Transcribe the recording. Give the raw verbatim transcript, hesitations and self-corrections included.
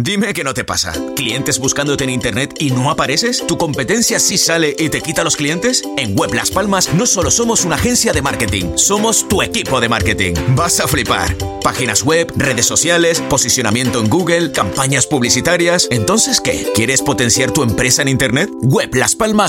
Dime que no te pasa. ¿Clientes buscándote en internet y no apareces? ¿Tu competencia sí sale y te quita los clientes? En Web Las Palmas no solo somos una agencia de marketing, somos tu equipo de marketing. Vas a flipar. Páginas web, redes sociales, posicionamiento en Google, campañas publicitarias. ¿Entonces qué? ¿Quieres potenciar tu empresa en internet? web las palmas